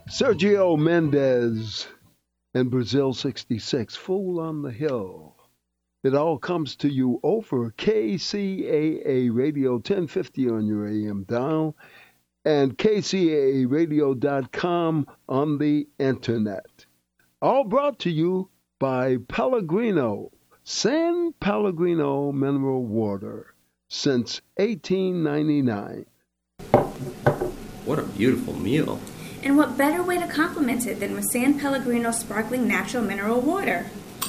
Sergio Mendes and Brazil 66, Fool on the Hill. It all comes to you over KCAA Radio 1050 on your AM dial and kcaaradio.com on the internet. All brought to you by Pellegrino, San Pellegrino mineral water since 1899. What a beautiful meal. And what better way to complement it than with San Pellegrino sparkling natural mineral water?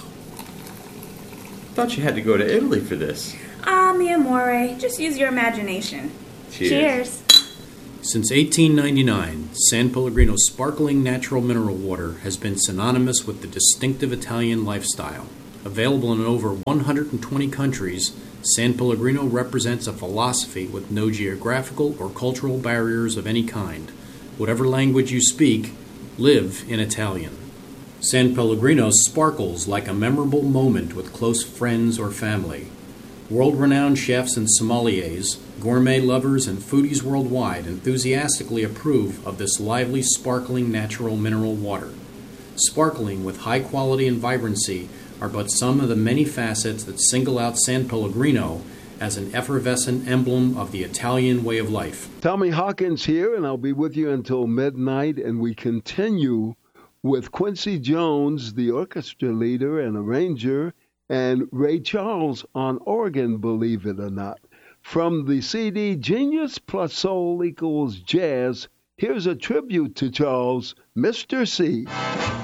Thought you had to go to Italy for this. Ah, mi amore, just use your imagination. Cheers. Since 1899, San Pellegrino sparkling natural mineral water has been synonymous with the distinctive Italian lifestyle. Available in over 120 countries, San Pellegrino represents a philosophy with no geographical or cultural barriers of any kind. Whatever language you speak, live in Italian. San Pellegrino sparkles like a memorable moment with close friends or family. World-renowned chefs and sommeliers, gourmet lovers, and foodies worldwide enthusiastically approve of this lively, sparkling natural mineral water. Sparkling with high quality and vibrancy are but some of the many facets that single out San Pellegrino as an effervescent emblem of the Italian way of life. Tommy Hawkins here, and I'll be with you until midnight, and we continue with Quincy Jones, the orchestra leader and arranger, and Ray Charles on organ, believe it or not. From the CD Genius plus Soul equals Jazz, here's a tribute to Charles, Mr. C.